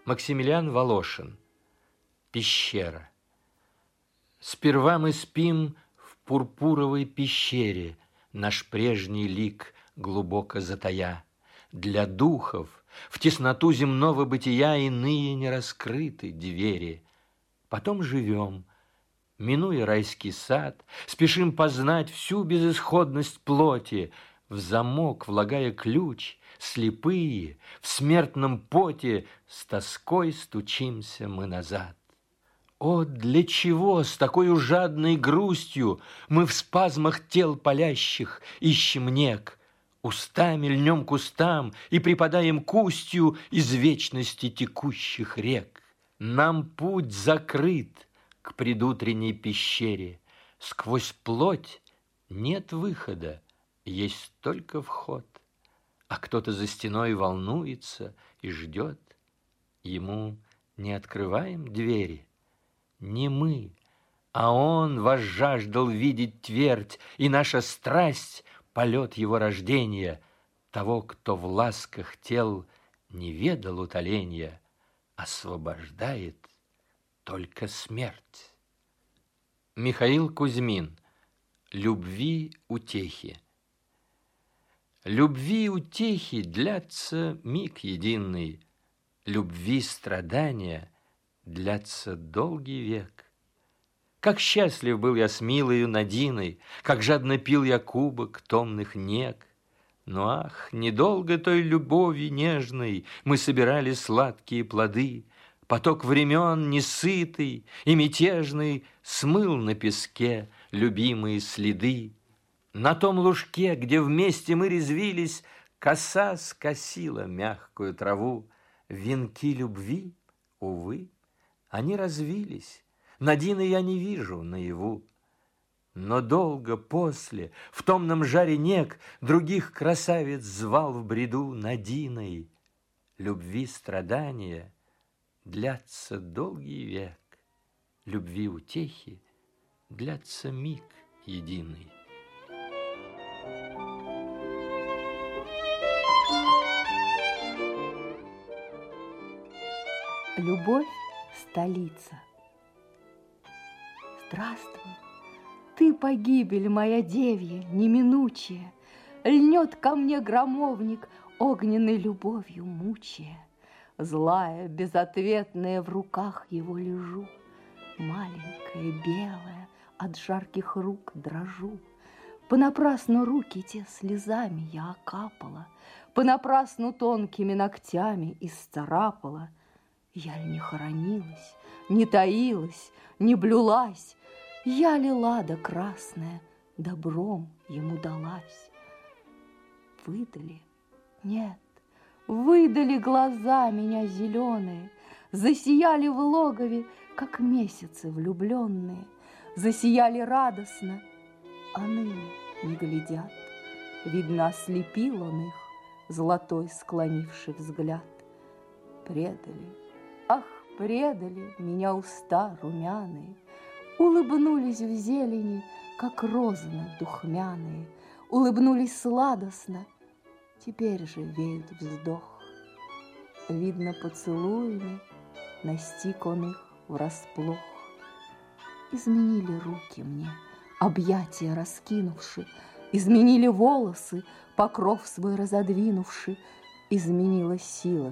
Максимилиан Волошин. Пещера. Сперва мы спим в пурпуровой пещере, наш прежний лик глубоко затая. Для духов в тесноту земного бытия иные не раскрыты двери. Потом живем, минуя райский сад, спешим познать всю безысходность плоти, в замок влагая ключ, слепые, в смертном поте с тоской стучимся мы назад. О, для чего с такой жадной грустью мы в спазмах тел палящих ищем нек, устами льнем к устам и припадаем к устью из вечности текущих рек? Нам путь закрыт к предутренней пещере, сквозь плоть нет выхода, есть только вход. А кто-то за стеной волнуется и ждет. Ему не открываем двери. Не мы, а он возжаждал видеть твердь, и наша страсть — полет его рождения, того, кто в ласках тел не ведал утоления, освобождает только смерть. Михаил Кузьмин. Любви утехи. Любви утехи длятся миг единый, любви страдания длятся долгий век. Как счастлив был я с милою Надиной, как жадно пил я кубок томных нег. Но ах, недолго той любови нежной мы собирали сладкие плоды. Поток времен несытый и мятежный смыл на песке любимые следы. На том лужке, где вместе мы резвились, коса скосила мягкую траву. Венки любви, увы, они развились. Надины я не вижу наяву. Но долго после, в томном жаре нег, других красавиц звал в бреду Надиной. Любви страдания длятся долгий век, любви утехи длятся миг единый. Любовь – столица. Здравствуй, ты погибель моя девья, неминучая, льнет ко мне громовник, огненной любовью мучая. Злая, безответная, в руках его лежу, маленькая, белая, от жарких рук дрожу. Понапрасну руки те слезами я окапала, понапрасну тонкими ногтями исцарапала. Я ли не хоронилась, не таилась, не блюлась, я ли лада красная добром ему далась? Выдали? Нет, выдали глаза меня зеленые, засияли в логове, как месяцы влюбленные, засияли радостно, а ныне не глядят. Видно, ослепил он их, золотой склонивший взгляд. Предали, ах, предали меня уста румяные, улыбнулись в зелени, как розы духмяные, улыбнулись сладостно, теперь же веет вздох. Видно, поцелуями настиг он их врасплох. Изменили руки мне, объятия раскинувши, изменили волосы, покров свой разодвинувши, изменилась сила